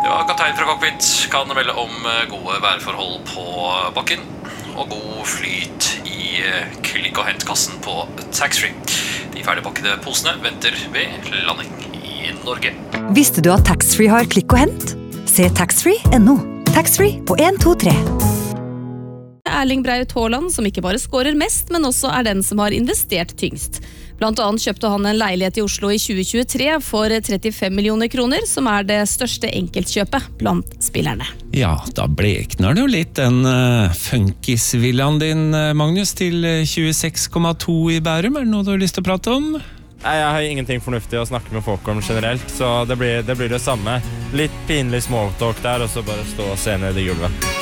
Ja, kaptein fra cockpit kan melde om gode værforhold på bakken og god flyt i klikk- og hentkassen på taxfree. De ferdigpakkede posene venter ved landing i Norge. Visste du at taxfree har klikk og hent? Se taxfree.no. Taxfree på 1, 2, 3. Erling Braut Haaland, som ikke bare skårer mest, men også den som har investert tyngst. Blant annet kjøpte han en leilighet i Oslo i 2023 for 35 millioner kroner, som det største enkeltkjøpet blant spillerne. Ja, da blekner det jo litt den funkisvillaen din, Magnus, til 26,2 i Bærum. Det noe du har lyst til å prate om? Nei, jeg har ingenting fornuftig å snakke med folk om generelt, så det blir det samme. Litt pinlig smalltalk der, og så bare stå og se ned i gulvet.